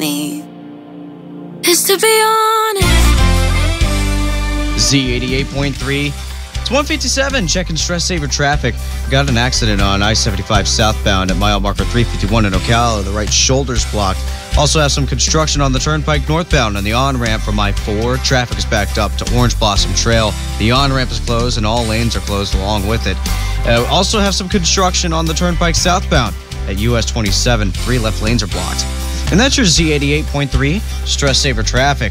funny is to be honest. Z88.3. It's 157, checking stress saver traffic. Got an accident on I-75 southbound at mile marker 351 in Ocala. The right shoulder's blocked. Also have some construction on the turnpike northbound on the on-ramp from I-4. Traffic is backed up to Orange Blossom Trail. The on-ramp is closed and all lanes are closed along with it. Also have some construction on the turnpike southbound at US 27. 3 left lanes are blocked. And that's your Z88.3 stress saver traffic.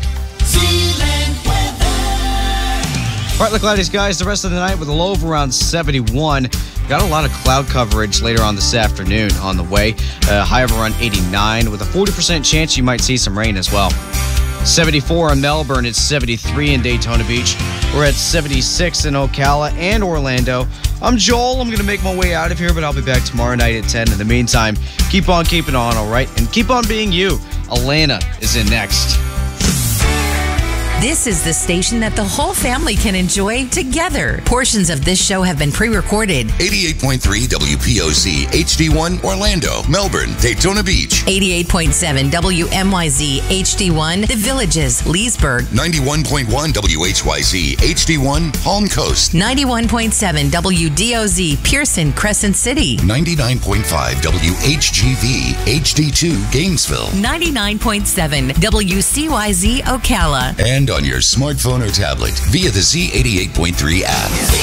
Partly cloudy skies the rest of the night with a low of around 71. Got a lot of cloud coverage later on this afternoon on the way. High of around 89 with a 40% chance you might see some rain as well. 74 in Melbourne. It's 73 in Daytona Beach. We're at 76 in Ocala and Orlando. I'm Joel. I'm going to make my way out of here, but I'll be back tomorrow night at 10. In the meantime, keep on keeping on, all right? And keep on being you. Alana is in next. This is the station that the whole family can enjoy together. Portions of this show have been pre-recorded. 88.3 WPOC HD1 Orlando, Melbourne, Daytona Beach. 88.7 WMYZ HD1 The Villages, Leesburg. 91.1 WHYZ HD1 Palm Coast. 91.7 WDOZ Pearson, Crescent City. 99.5 WHGV HD2 Gainesville. 99.7 WCYZ Ocala. And on your smartphone or tablet via the Z88.3 app.